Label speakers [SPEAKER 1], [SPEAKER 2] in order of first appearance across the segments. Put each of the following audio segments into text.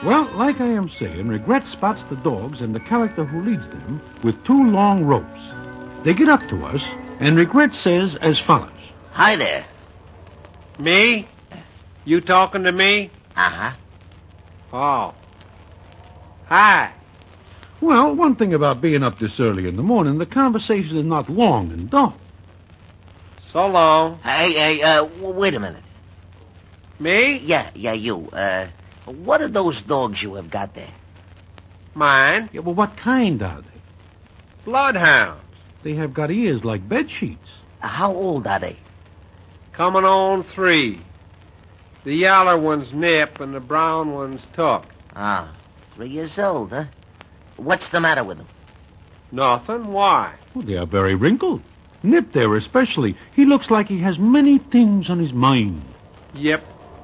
[SPEAKER 1] Well, like I am saying, Regret spots the dogs and the character who leads them with 2 long ropes. They get up to us, and Regret says as follows.
[SPEAKER 2] Hi there.
[SPEAKER 3] Me? You talking to me?
[SPEAKER 2] Uh-huh.
[SPEAKER 3] Oh. Hi.
[SPEAKER 1] Well, one thing about being up this early in the morning, the conversation is not long and dull.
[SPEAKER 3] So long.
[SPEAKER 2] Hey, wait a minute.
[SPEAKER 3] Me?
[SPEAKER 2] Yeah, you. What are those dogs you have got there?
[SPEAKER 3] Mine?
[SPEAKER 1] Yeah, well, what kind are they?
[SPEAKER 3] Bloodhounds.
[SPEAKER 1] They have got ears like bed sheets.
[SPEAKER 2] How old are they?
[SPEAKER 3] Coming on 3. The yaller one's Nip and the brown one's Tuck.
[SPEAKER 2] 3 years old, huh? What's the matter with them?
[SPEAKER 3] Nothing. Why?
[SPEAKER 1] Well, they are very wrinkled. Nip there especially. He looks like he has many things on his mind.
[SPEAKER 3] Yep.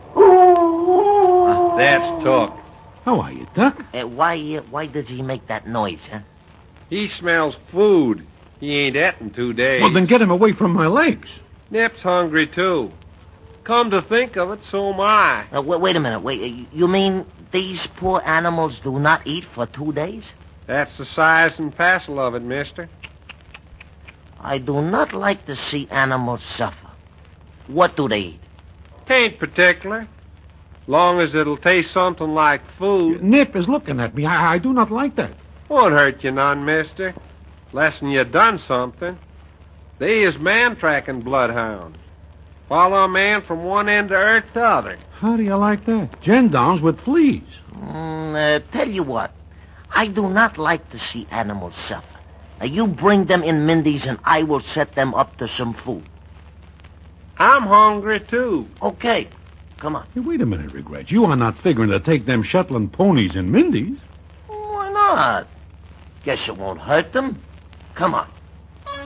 [SPEAKER 3] That's Tuck.
[SPEAKER 1] How are you, Duck?
[SPEAKER 2] Why does he make that noise, huh?
[SPEAKER 3] He smells food. He ain't et in 2 days.
[SPEAKER 1] Well, then get him away from my legs.
[SPEAKER 3] Nip's hungry, too. Come to think of it, so am I.
[SPEAKER 2] Wait a minute. You mean these poor animals do not eat for 2 days?
[SPEAKER 3] That's the size and passel of it, mister.
[SPEAKER 2] I do not like to see animals suffer. What do they eat?
[SPEAKER 3] Tain't particular. Long as it'll taste something like food.
[SPEAKER 1] Nip is looking at me. I do not like that.
[SPEAKER 3] Won't hurt you none, mister. Less'n you done something. They is man-tracking bloodhounds. Follow a man from one end of earth to other.
[SPEAKER 1] How do you like that? Gendarmes with fleas.
[SPEAKER 2] Tell you what. I do not like to see animals suffer. Now, you bring them in Mindy's and I will set them up to some food.
[SPEAKER 3] I'm hungry, too.
[SPEAKER 2] Okay. Come on.
[SPEAKER 1] Hey, wait a minute, Regret. You are not figuring to take them Shetland ponies in Mindy's.
[SPEAKER 2] Why not? Guess it won't hurt them. Come on.